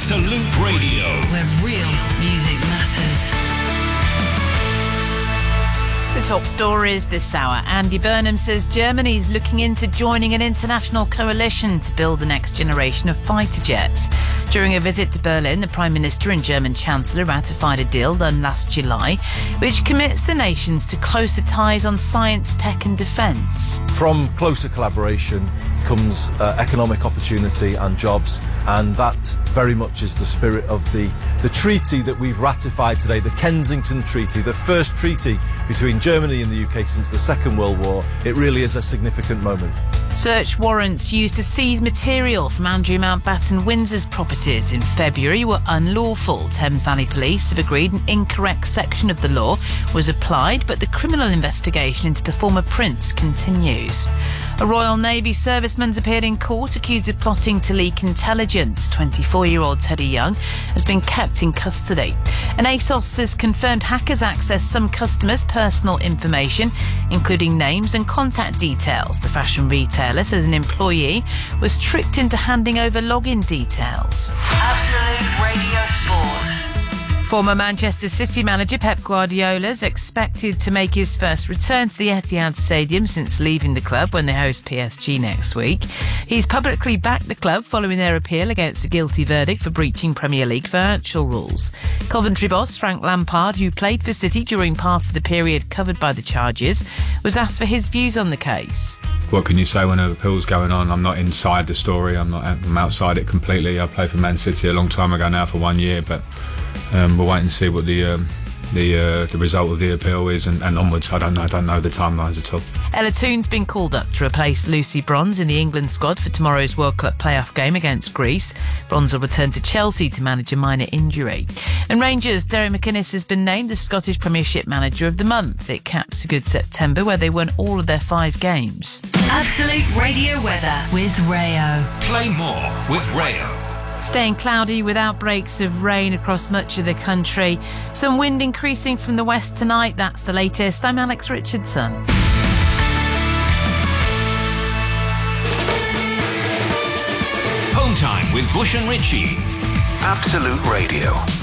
Absolute Radio, where real music matters. The top stories this hour. Andy Burnham says Germany's looking into joining an international coalition to build the next generation of fighter jets. During a visit to Berlin, the Prime Minister and German Chancellor ratified a deal done last July, which commits the nations to closer ties on science, tech and defence. From closer collaboration comes economic opportunity and jobs, and that very much is the spirit of the treaty that we've ratified today, the Kensington Treaty, the first treaty between Germany and the UK since the Second World War. It really is a significant moment. Search warrants used to seize material from Andrew Mountbatten Windsor's properties in February were unlawful. Thames Valley Police have agreed an incorrect section of the law was applied, but the criminal investigation into the former prince continues. A Royal Navy serviceman's appeared in court accused of plotting to leak intelligence. 24-year-old Teddy Young has been kept in custody. And ASOS has confirmed hackers accessed some customers' personal information, including names and contact details. The fashion retailer says an employee was tricked into handing over login details. Absolute Radio Sport. Former Manchester City manager Pep Guardiola is expected to make his first return to the Etihad Stadium since leaving the club when they host PSG next week. He's publicly backed the club following their appeal against a guilty verdict for breaching Premier League financial rules. Coventry boss Frank Lampard, who played for City during part of the period covered by the charges, was asked for his views on the case. What can you say when an appeal's going on? I'm not inside the story. I'm outside it completely. I played for Man City a long time ago now for 1 year, but we'll wait and see what the result of the appeal is and onwards. I don't know the timelines at all. Ella Toon's been called up to replace Lucy Bronze in the England squad for tomorrow's World Cup playoff game against Greece. Bronze will return to Chelsea to manage a minor injury. And Rangers' Derek McInnes has been named the Scottish Premiership Manager of the Month. It caps a good September where they won all of their 5 games. Absolute Radio weather with Rayo. Play more with Rayo. Staying cloudy with outbreaks of rain across much of the country. Some wind increasing from the west tonight. That's the latest. I'm Alex Richardson. Home time with Bush and Ritchie. Absolute Radio.